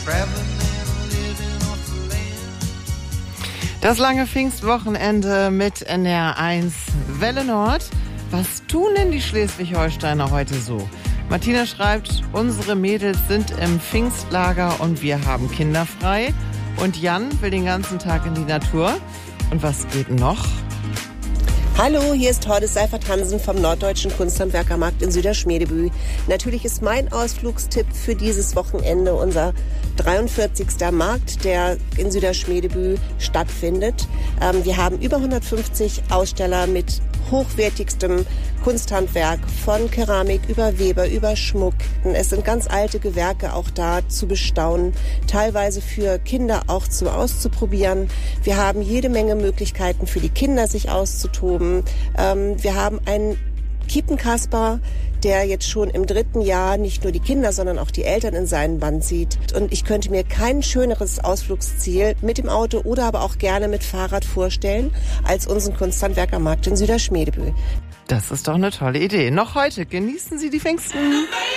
Das lange Pfingstwochenende mit NR1 Welle Nord. Was tun denn die Schleswig-Holsteiner heute so? Martina schreibt, unsere Mädels sind im Pfingstlager und wir haben kinderfrei. Und Jan will den ganzen Tag in die Natur. Und was geht noch? Hallo, hier ist Hordes Seifert-Hansen vom Norddeutschen Kunsthandwerkermarkt in Süderschmiedebü. Natürlich ist mein Ausflugstipp für dieses Wochenende unser 43. Markt, der in Süderschmiedebü stattfindet. Wir haben über 150 Aussteller mit hochwertigstem Kunsthandwerk, von Keramik über Weber, über Schmuck. Es sind ganz alte Gewerke auch da zu bestaunen, teilweise für Kinder auch zum Auszuprobieren. Wir haben jede Menge Möglichkeiten für die Kinder, sich auszutoben. Wir haben einen Kiepenkasper, der jetzt schon im 3. Jahr nicht nur die Kinder, sondern auch die Eltern in seinen Bann zieht. Und ich könnte mir kein schöneres Ausflugsziel mit dem Auto oder aber auch gerne mit Fahrrad vorstellen, als unseren Kunsthandwerkermarkt in Süderschmiedebü. Das ist doch eine tolle Idee. Noch heute genießen Sie die Pfingsten.